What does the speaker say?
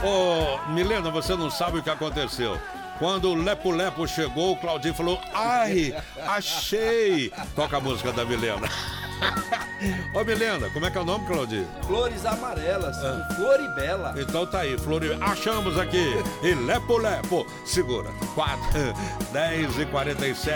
Ô, Milena, você não sabe o que aconteceu. Quando o Lepo Lepo chegou, o Claudinho falou: ai, achei. Toca a música da Milena. Ô, Milena, como é que é o nome, Claudinho? Flores Amarelas, com Floribela. Então tá aí, Floribela. Achamos aqui. E Lepo Lepo. Segura. 10h47.